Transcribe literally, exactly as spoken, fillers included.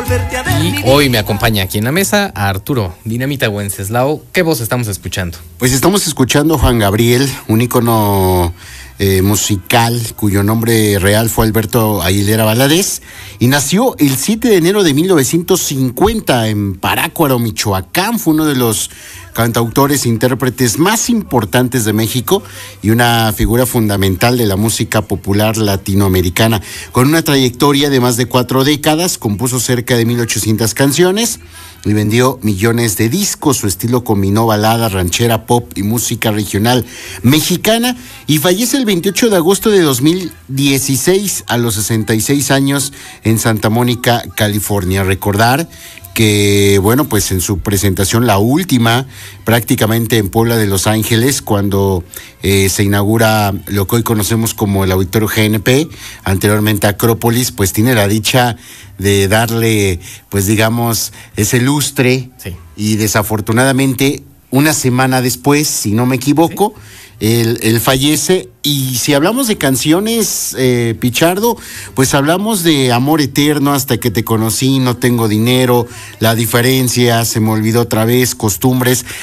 Y hoy me acompaña aquí en la mesa a Arturo Dinamita Wenceslao. ¿Qué voz estamos escuchando? Pues estamos escuchando Juan Gabriel, un ícono eh, musical cuyo nombre real fue Alberto Aguilera Valadez, y nació el siete de enero de mil novecientos cincuenta en Parácuaro, Michoacán. Fue uno de los cantautores e intérpretes más importantes de México y una figura fundamental de la música popular latinoamericana. Con una trayectoria de más de cuatro décadas, compuso cerca de mil ochocientas canciones y vendió millones de discos. Su estilo combinó balada, ranchera, pop y música regional mexicana, y fallece el veintiocho de agosto de dos mil dieciséis a los sesenta y seis años en Santa Mónica, California. Recordar que, bueno, pues en su presentación, la última, prácticamente en Puebla de Los Ángeles, cuando eh, se inaugura lo que hoy conocemos como el Auditorio G N P, anteriormente Acrópolis, pues tiene la dicha de darle, pues digamos, ese lustre. Sí. Y desafortunadamente, una semana después, si no me equivoco, ¿sí? Él, él fallece. Y si hablamos de canciones, eh, Pichardo, pues hablamos de Amor Eterno, Hasta que te conocí, No tengo dinero, La diferencia, Se me olvidó otra vez, Costumbres.